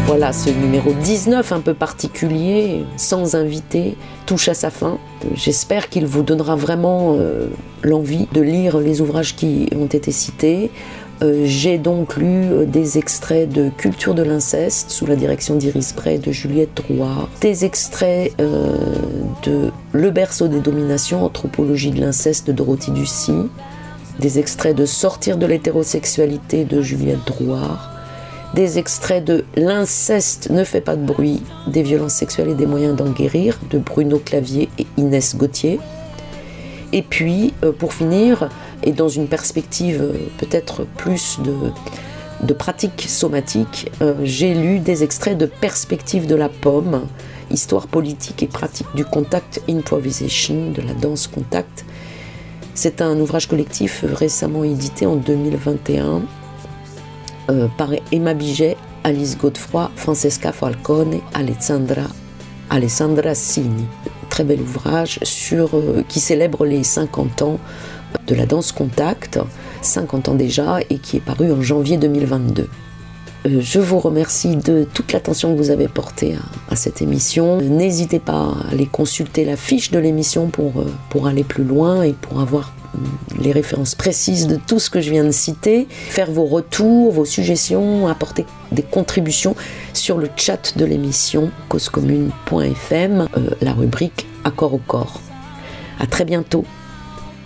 Voilà, ce numéro 19 un peu particulier, sans invité, touche à sa fin. J'espère qu'il vous donnera vraiment l'envie de lire les ouvrages qui ont été cités. J'ai donc lu des extraits de Culture de l'inceste sous la direction d'Iris Bray et de Juliette Drouard, des extraits de Le berceau des dominations, anthropologie de l'inceste de Dorothy Ducy, des extraits de Sortir de l'hétérosexualité de Juliette Drouard, des extraits de L'inceste ne fait pas de bruit, des violences sexuelles et des moyens d'en guérir de Bruno Clavier et Inès Gauthier. Et puis, pour finir, et dans une perspective peut-être plus de pratique somatique, j'ai lu des extraits de Perspective de la pomme, histoire politique et pratique du contact improvisation, de la danse contact. C'est un ouvrage collectif récemment édité en 2021 par Emma Biget, Alice Godefroy, Francesca Falcone, Alessandra Sini. Très bel ouvrage qui célèbre les 50 ans de la danse contact, 50 ans déjà, et qui est paru en janvier 2022. Je vous remercie de toute l'attention que vous avez portée à cette émission. N'hésitez pas à aller consulter la fiche de l'émission pour aller plus loin et pour avoir les références précises de tout ce que je viens de citer, faire vos retours, vos suggestions, apporter des contributions sur le chat de l'émission causecommune.fm, la rubrique Accord au corps. À très bientôt.